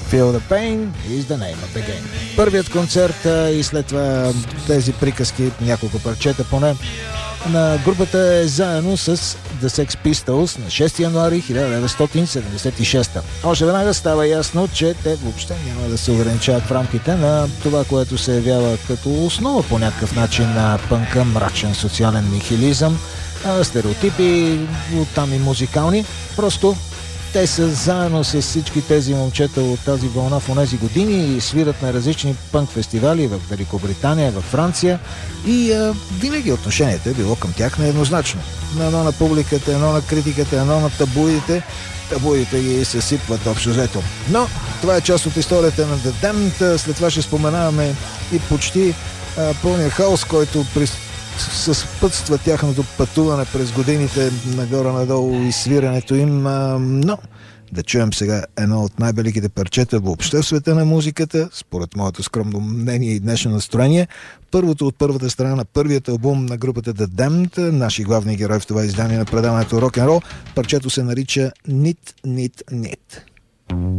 Feel the pain is the name of the game. Първият концерт и след това тези приказки, няколко парчета поне, на групата е заедно с The Sex Pistols на 6 януари 1976. Още веднага става ясно, че те въобще няма да се ограничават в рамките на това, което се явява като основа по някакъв начин на пънка, мрачен социален нихилизъм, стереотипи, оттам и музикални. Просто те са заедно с всички тези момчета от тази вълна в онези години и свират на различни пънк фестивали в Великобритания, в Франция и винаги отношението е било към тях нееднозначно. Едно на публиката, едно на критиката, едно на табуидите. Табуидите ги съсипват общо взето. Но това е част от историята на The Damned. След това ще споменаваме и почти пълния хаос, който съпътства тяхното пътуване през годините нагоре-надолу и свирането им, но да чуем сега едно от най-великите парчета въобще в света на музиката, според моето скромно мнение и днешно настроение. Първото от първата страна на първият албум на групата The Damned, наши главни герои в това издание на предаването Рок-н-рол. Парчето се нарича Nit Nit Nit.